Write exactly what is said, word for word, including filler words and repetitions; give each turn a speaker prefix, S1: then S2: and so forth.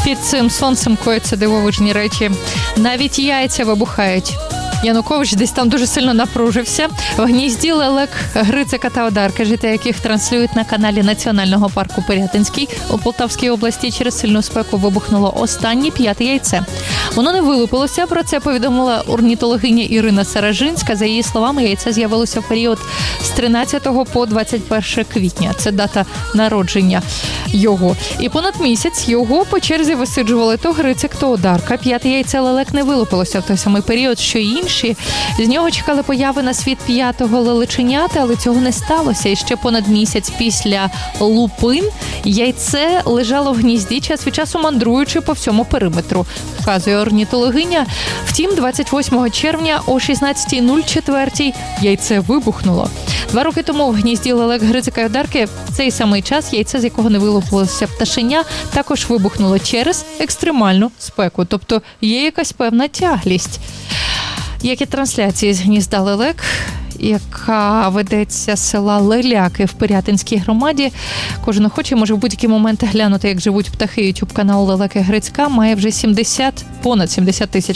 S1: Під цим сонцем кояться дивовижні речі. Навіть яйця вибухають. Янукович десь там дуже сильно напружився. В гнізді лелек, грицика та одарки, життя яких транслюють на каналі Національного парку Пирятинський у Полтавській області, через сильну спеку вибухнуло останнє п'яте яйце. Воно не вилупилося, про це повідомила орнітологиня Ірина Саражинська. За її словами, яйце з'явилося в період з тринадцятого по двадцять перше квітня. Це дата народження його. І понад місяць його по черзі висиджували то грицик, то одарка. П'яте яйце лелек не вилупилося в той самий період, що й інші. З нього чекали появи на світ п'ятого лелеченята, але цього не сталося. І ще понад місяць після лупин яйце лежало в гнізді, час від часу мандруючи по всьому периметру, вказує орнітологиня. Втім, двадцять восьмого червня о шістнадцята нуль чотири яйце вибухнуло. Два роки тому в гнізді лелек, грицика й одарки в цей самий час яйце, з якого не вилупилося пташеня, також вибухнуло через екстремальну спеку. Тобто є якась певна тяглість. Як і трансляції з гнізда лелек, яка ведеться з села Леляки в Пирятинській громаді. Кожен охочий може в будь-який момент глянути, як живуть птахи. Ютуб канал Лелеки Грицька має вже сімдесят, понад сімдесят тисяч